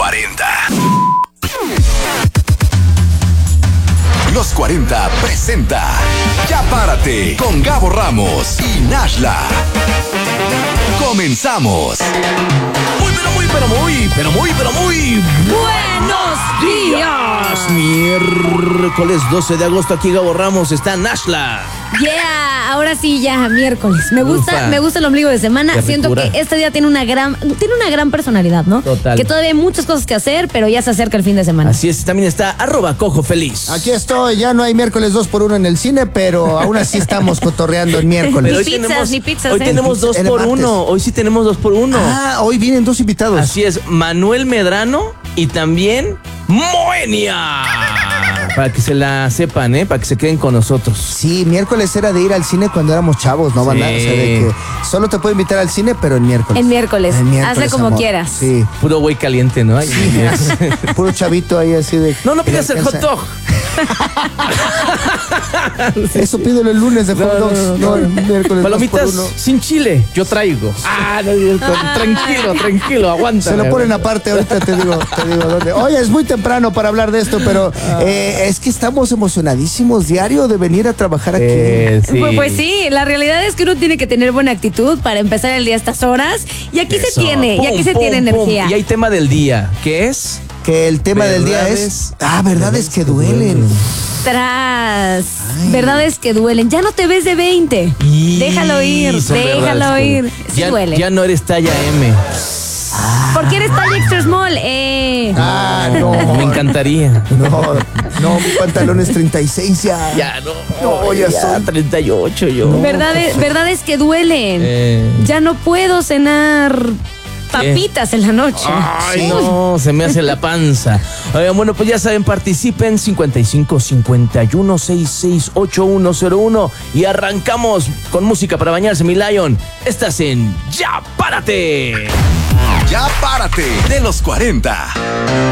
40. Los 40 presenta Ya Párate con Gabo Ramos y Nashla. Comenzamos. Muy buenos días. Miércoles 12 de agosto, aquí Gabo Ramos, está Nashla. Yeah, ahora sí ya, miércoles. Me gusta el ombligo de semana. Qué Siento ricura. que este día tiene una gran personalidad, ¿no? Total. Que todavía hay muchas cosas que hacer, pero ya se acerca el fin de semana. Así es, también está @CojoFeliz. Aquí estoy, ya no hay miércoles 2x1 en el cine, pero aún así estamos cotorreando en miércoles. Ni pizzas, ni pizzas, Hoy ¿eh? tenemos Era 2x1. martes. Hoy sí tenemos 2x1. Ah, hoy vienen dos invitados. Así es, Manuel Medrano y también Moenia. Para que se la sepan, para que se queden con nosotros. Sí, miércoles era de ir al cine cuando éramos chavos, ¿no, banda? Sí. O sea, de que solo te puedo invitar al cine, pero en miércoles. En miércoles. Hazle como amor. quieras. Sí. Puro güey caliente, ¿no? Ay, Puro chavito ahí así de... No pidas el hot dog. Eso pídelo el lunes de hot dogs. No, el miércoles Palomitas 2x1. sin chile, yo traigo. Tranquilo, aguanta. Se lo ponen aparte, ahorita te digo dónde. Oye, es muy temprano para hablar de esto, pero es que estamos emocionadísimos diario de venir a trabajar aquí. Sí. Pues sí, la realidad es que uno tiene que tener buena actitud para empezar el día a estas horas. Y aquí se tiene, energía. Y hay tema del día, ¿qué es? Que el tema del día es... verdades que duelen. Tras verdades que duelen. Ya no te ves de 20. Déjalo ir, son déjalo verdades que ir. Sí ya, duele. Ya no eres talla M. Porque eres talla extra small. No. Me encantaría. No, mi pantalón es 36 ya. Ya no. No, ya son 38 yo. Verdades que duelen. Ya no puedo cenar papitas en la noche. Ay, no, se me hace la panza. Oigan, bueno, pues ya saben, participen 55 51 66 8101 y arrancamos con música para bañarse, mi Lion. Estás en Ya Párate. Ya Párate de los 40.